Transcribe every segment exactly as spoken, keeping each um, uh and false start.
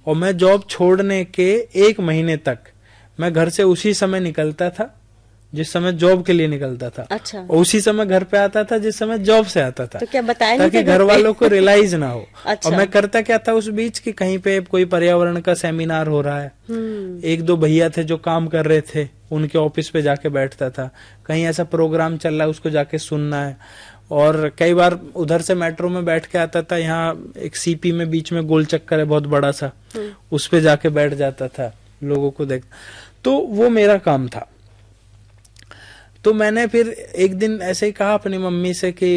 और मैं जॉब छोड़ने के एक महीने तक मैं घर से उसी समय निकलता था जिस समय जॉब के लिए निकलता था। अच्छा। और उसी समय घर पे आता था जिस समय जॉब से आता था। तो क्या बताया ताकि घर वालों को रियलाइज ना हो। अच्छा। और मैं करता क्या था उस बीच कि कहीं पे कोई पर्यावरण का सेमिनार हो रहा है, एक दो भैया थे जो काम कर रहे थे, उनके ऑफिस पे जाके बैठता था। कहीं ऐसा प्रोग्राम चल रहा है उसको जाके सुनना है। और कई बार उधर से मेट्रो में बैठ के आता था, यहाँ एक सीपी में बीच में गोल चक्कर है बहुत बड़ा सा, उस पे जाके बैठ जाता था, लोगों को देख। तो वो मेरा काम था। तो मैंने फिर एक दिन ऐसे ही कहा अपनी मम्मी से कि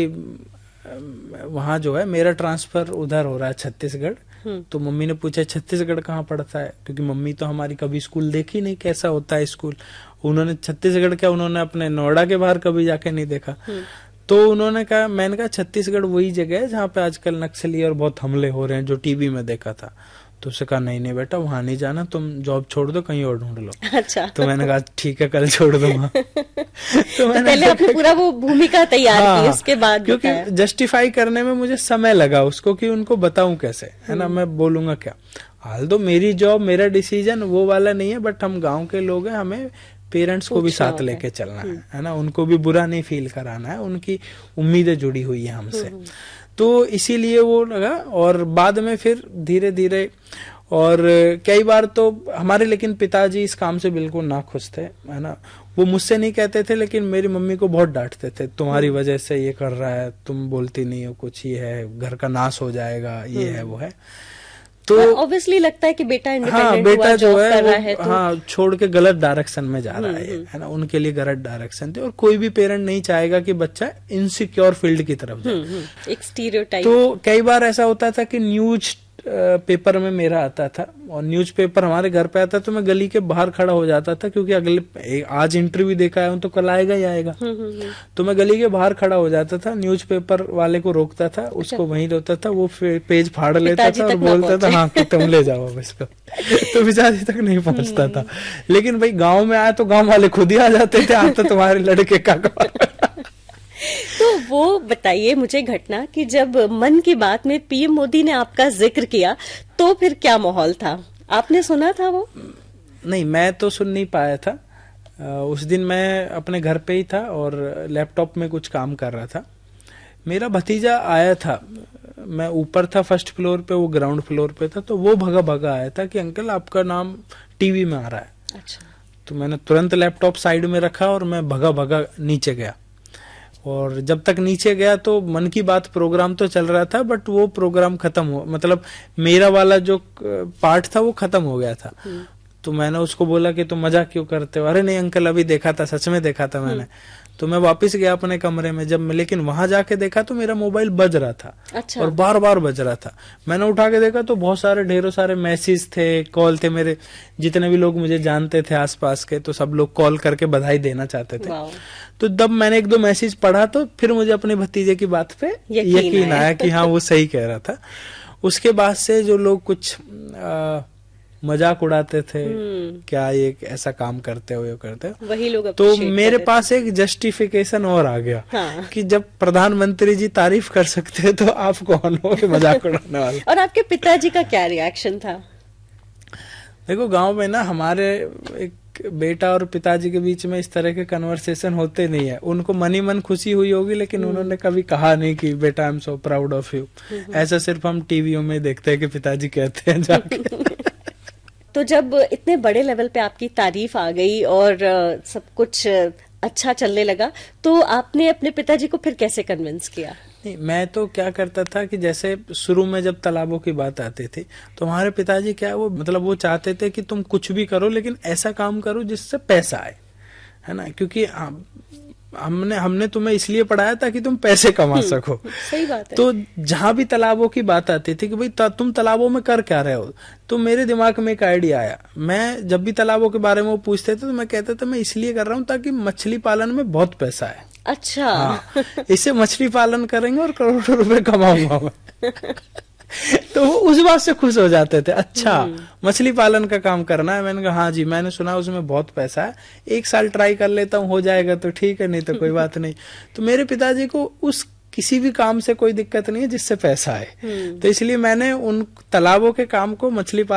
वहां जो है मेरा ट्रांसफर उधर हो रहा है छत्तीसगढ़। तो मम्मी ने पूछा छत्तीसगढ़ कहाँ पड़ता है, क्योंकि मम्मी तो हमारी कभी स्कूल देखी नहीं कैसा होता है स्कूल। उन्होंने छत्तीसगढ़ क्या, उन्होंने अपने नोएडा के बाहर कभी जाके नहीं देखा। तो उन्होंने कहा, मैंने कहा छत्तीसगढ़ वही जगह है जहाँ पे आजकल नक्सली और बहुत हमले हो रहे हैं जो टीवी में देखा था। तो उससे कहा नहीं नहीं बेटा वहां नहीं जाना, तुम जॉब छोड़ दो कहीं और ढूंढ लो। अच्छा। तो मैंने कहा ठीक है कल छोड़ दूंगा। तो मैंने पहले आपने पूरा वो भूमिका तैयार हाँ, की, उसके बाद क्योंकि जस्टिफाई करने में मुझे समय लगा उसको कि उनको बताऊं कैसे, है ना। मैं बोलूंगा क्या, हाल तो मेरी जॉब मेरा डिसीजन वो वाला नहीं है, बट हम गाँव के लोग हैं, हमें पेरेंट्स को भी साथ लेके चलना है, है ना। उनको भी बुरा नहीं फील कराना है, उनकी उम्मीदें जुड़ी हुई है हमसे। तो इसीलिए वो लगा। और बाद में फिर धीरे धीरे, और कई बार तो हमारे लेकिन पिताजी इस काम से बिल्कुल ना खुश थे, है ना। वो मुझसे नहीं कहते थे लेकिन मेरी मम्मी को बहुत डांटते थे, तुम्हारी वजह से ये कर रहा है, तुम बोलती नहीं हो कुछ, ये है घर का नाश हो जाएगा, ये है वो है। तो ऑब्वियसली लगता है कि बेटा हाँ बेटा जो है, कर रहा है तो... हाँ छोड़ के गलत डायरेक्शन में जा रहा है, है ना। उनके लिए गलत डायरेक्शन थे, और कोई भी पेरेंट नहीं चाहेगा कि बच्चा इनसिक्योर फील्ड की तरफ जाए। एक स्टीरियोटाइप। तो कई बार ऐसा होता था कि न्यूज पेपर में मेरा आता था, और न्यूज पेपर हमारे घर पे आता तो मैं गली के बाहर खड़ा हो जाता था, क्योंकि अगले आज इंटरव्यू देखा है तो कल आएगा ही आएगा। तो मैं गली के बाहर खड़ा हो जाता था, न्यूज पेपर वाले को रोकता था, उसको वहीं रोकता था, वो पेज फाड़ लेता था और बोलता था हाँ कि तुम ले जाओ अब इसको। तो पिताजी तक नहीं पहुंचता था। लेकिन भाई गाँव में आया तो गाँव वाले खुद ही आ जाते थे, आप तो तुम्हारे लड़के का। तो वो बताइए मुझे घटना कि जब मन की बात में पीएम मोदी ने आपका जिक्र किया तो फिर क्या माहौल था, आपने सुना था वो? नहीं, मैं तो सुन नहीं पाया था। उस दिन मैं अपने घर पे ही था और लैपटॉप में कुछ काम कर रहा था। मेरा भतीजा आया था, मैं ऊपर था फर्स्ट फ्लोर पे, वो ग्राउंड फ्लोर पे था। तो वो भगा भगा आया था कि अंकल आपका नाम टीवी में आ रहा है। अच्छा। तो मैंने तुरंत लैपटॉप साइड में रखा और मैं भगा भगा नीचे गया। और जब तक नीचे गया तो मन की बात प्रोग्राम तो चल रहा था, बट वो प्रोग्राम खत्म हो, मतलब मेरा वाला जो पार्ट था वो खत्म हो गया था। तो मैंने उसको बोला कि तुम मजाक क्यों करते हो? अरे नहीं अंकल अभी देखा था, सच में देखा था मैंने। तो मैं वापस गया अपने कमरे में, जब मैं लेकिन वहां जाके देखा तो मेरा मोबाइल बज रहा था। अच्छा। और बार बार बज रहा था। मैंने उठा के देखा तो बहुत सारे ढेरों सारे मैसेज थे, कॉल थे, मेरे जितने भी लोग मुझे जानते थे आसपास के, तो सब लोग कॉल करके बधाई देना चाहते थे। तो जब मैंने एक दो मैसेज पढ़ा तो फिर मुझे अपने भतीजे की बात पे यकीन आया कि हाँ वो सही कह रहा था। उसके बाद से जो लोग कुछ आ, मजाक उड़ाते थे, क्या ये ऐसा काम करते हो, ये करते हो, वही लोग तो मेरे पास एक जस्टिफिकेशन और आ गया। हाँ। कि जब प्रधानमंत्री जी तारीफ कर सकते हैं तो आप कौन हो मजाक उड़ाने वाले। और आपके पिताजी का क्या रिएक्शन था? देखो गांव में ना हमारे एक बेटा और पिताजी के बीच में इस तरह के कन्वर्सेशन होते नहीं है। उनको मन ही मन खुशी हुई होगी, लेकिन उन्होंने कभी कहा नहीं कि बेटा I am so proud of you. ऐसा सिर्फ हम टीवियों में देखते हैं कि पिताजी कहते हैं जाके। तो जब इतने बड़े लेवल पे आपकी तारीफ आ गई और सब कुछ अच्छा चलने लगा, तो आपने अपने पिताजी को फिर कैसे कन्विंस किया? नहीं, मैं तो क्या करता था कि जैसे शुरू में जब तालाबों की बात आती थी तो हमारे पिताजी क्या वो मतलब वो चाहते थे कि तुम कुछ भी करो लेकिन ऐसा काम करो जिससे पैसा आए, है ना। क्योंकि हमने हमने तुम्हें इसलिए पढ़ाया था कि तुम पैसे कमा सको। सही बात है। तो जहां भी तालाबों की बात आती थी कि भाई तुम तालाबों में कर क्या रहे हो, तो मेरे दिमाग में एक आइडिया आया। मैं जब भी तालाबों के बारे में वो पूछते थे तो मैं कहता था मैं इसलिए कर रहा हूँ ताकि मछली पालन में बहुत पैसा है। अच्छा। हाँ, इससे मछली पालन करेंगे और करोड़ों रुपए कमाऊंगा मैं। तो वो उस बात से खुश हो जाते थे। अच्छा मछली पालन का काम करना है? मैंने कहा हाँ जी, मैंने सुना उसमें बहुत पैसा है, एक साल ट्राई कर लेता हूँ, हो जाएगा तो ठीक है, नहीं तो कोई बात नहीं। तो मेरे पिताजी को उस किसी भी काम से कोई दिक्कत नहीं है जिससे पैसा आए। तो इसलिए मैंने उन तालाबों के काम को मछली